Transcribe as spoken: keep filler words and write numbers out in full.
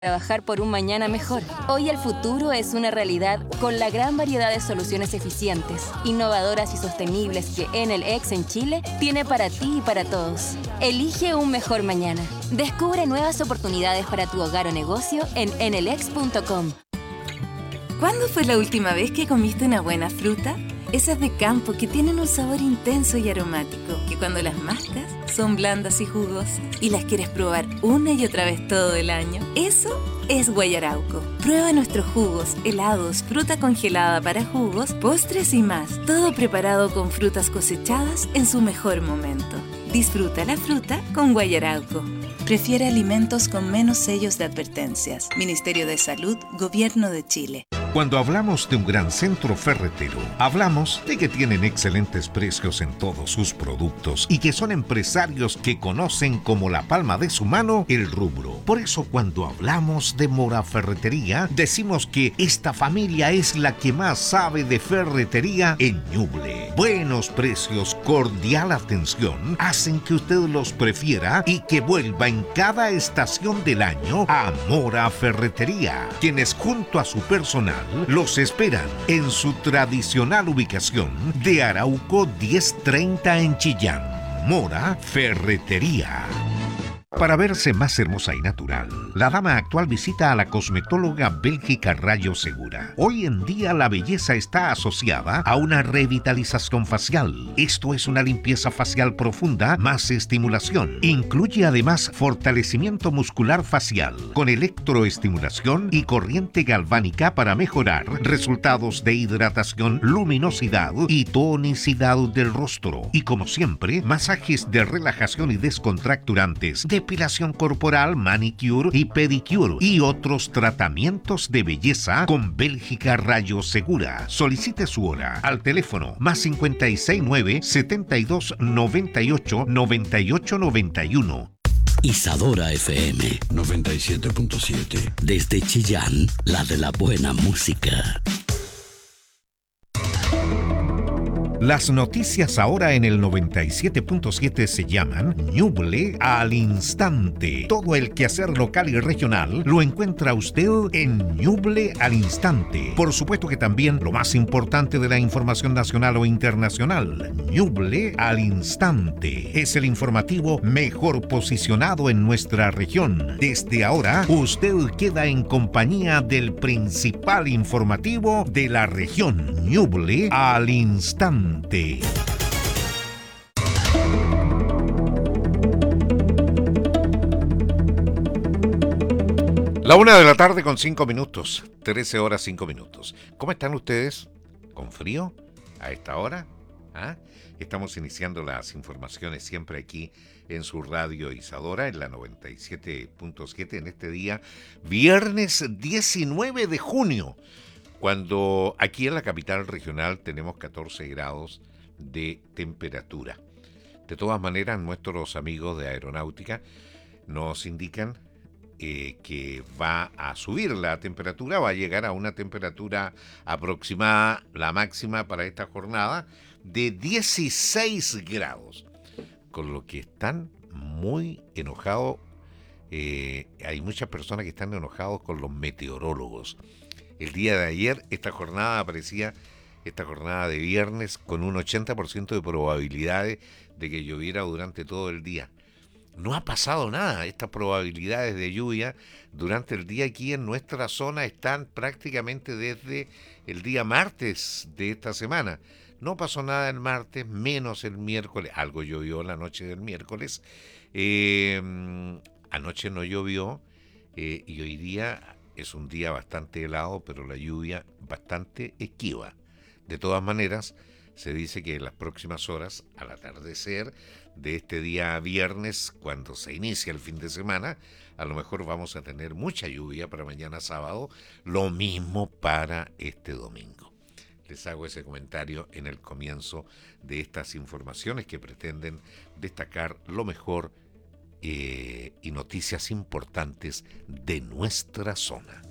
Trabajar por un mañana mejor. Hoy el futuro es una realidad con la gran variedad de soluciones eficientes, innovadoras y sostenibles que Enel X en Chile tiene para ti y para todos. Elige un mejor mañana. Descubre nuevas oportunidades para tu hogar o negocio en enelex punto com. ¿Cuándo fue la última vez que comiste una buena fruta? Esas de campo que tienen un sabor intenso y aromático, que cuando las mascas son blandas y jugosas y las quieres probar una y otra vez todo el año. Eso es Guayarauco. Prueba nuestros jugos, helados, fruta congelada para jugos, postres y más. Todo preparado con frutas cosechadas en su mejor momento. Disfruta la fruta con Guayarauco. Prefiere alimentos con menos sellos de advertencias. Ministerio de Salud, Gobierno de Chile. Cuando hablamos de un gran centro ferretero, hablamos de que tienen excelentes precios en todos sus productos y que son empresarios que conocen como la palma de su mano el rubro. Por eso cuando hablamos de Mora Ferretería, decimos que esta familia es la que más sabe de ferretería en Ñuble. Buenos precios, cordial atención, hacen que usted los prefiera y que vuelva en cada estación del año a Mora Ferretería, quienes junto a su personal los esperan en su tradicional ubicación de Arauco diez treinta en Chillán. Mora Ferretería. Para verse más hermosa y natural, la dama actual visita a la cosmetóloga Bélgica Rayo Segura. Hoy en día la belleza está asociada a una revitalización facial. Esto es una limpieza facial profunda más estimulación. Incluye además fortalecimiento muscular facial con electroestimulación y corriente galvánica para mejorar resultados de hidratación, luminosidad y tonicidad del rostro. Y como siempre, masajes de relajación y descontracturantes, depilación corporal, manicure y pedicure y otros tratamientos de belleza con Bélgica Rayo Segura. Solicite su hora al teléfono más cincuenta y seis nueve, setenta y dos, noventa y ocho, noventa y ocho, noventa y uno. Isadora F M noventa y siete punto siete. Desde Chillán, la de la buena música. Las noticias ahora en el noventa y siete punto siete se llaman Ñuble al instante. Todo el quehacer local y regional lo encuentra usted en Ñuble al instante. Por supuesto que también lo más importante de la información nacional o internacional. Ñuble al instante es el informativo mejor posicionado en nuestra región. Desde ahora, usted queda en compañía del principal informativo de la región. Ñuble al instante. La una de la tarde con cinco minutos, trece horas cinco minutos. ¿Cómo están ustedes? ¿Con frío? ¿A esta hora? ¿Ah? Estamos iniciando las informaciones siempre aquí en su radio Isadora, en la noventa y siete punto siete, en este día, viernes diecinueve de junio. Cuando aquí en la capital regional tenemos catorce grados de temperatura. De todas maneras, nuestros amigos de aeronáutica nos indican eh, que va a subir la temperatura, va a llegar a una temperatura aproximada, la máxima para esta jornada, de dieciséis grados. Con lo que están muy enojados, eh, hay muchas personas que están enojados con los meteorólogos. El día de ayer, esta jornada aparecía, esta jornada de viernes, con un ochenta por ciento de probabilidades de que lloviera durante todo el día. No ha pasado nada. Estas probabilidades de lluvia durante el día aquí en nuestra zona están prácticamente desde el día martes de esta semana. No pasó nada el martes, menos el miércoles. Algo llovió la noche del miércoles. Eh, anoche no llovió eh, y hoy día es un día bastante helado, pero la lluvia bastante esquiva. De todas maneras, se dice que en las próximas horas, al atardecer de este día viernes, cuando se inicia el fin de semana, a lo mejor vamos a tener mucha lluvia para mañana sábado, lo mismo para este domingo. Les hago ese comentario en el comienzo de estas informaciones que pretenden destacar lo mejor Eh, y noticias importantes de nuestra zona.